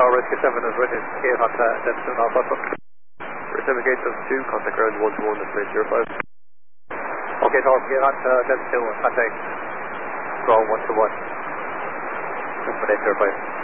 Tower Rescue 7 is with his Kate on Dempsey Alpha. Rescue Gate 2, contact ground 121 at 305. Okay, Tower, Kate on Dempsey 1, contact ground 121. 805.